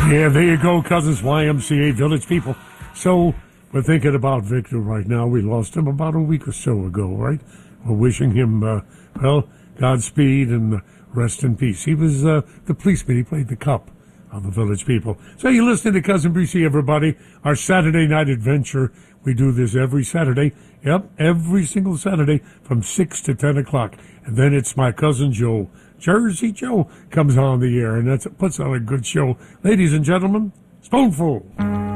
Yeah, there you go, Cousins YMCA Village People. So, we're thinking about Victor right now. We lost him about a week or so ago, right? We're wishing him, Godspeed and rest in peace. He was the policeman. He played the cop on the Village People. So you're listening to Cousin Brucey, everybody. Our Saturday night adventure. We do this every Saturday. Yep, every single Saturday from 6 to 10 o'clock. And then it's my cousin Joe. Jersey Joe comes on the air, and that puts on a good show. Ladies and gentlemen, Spoonful.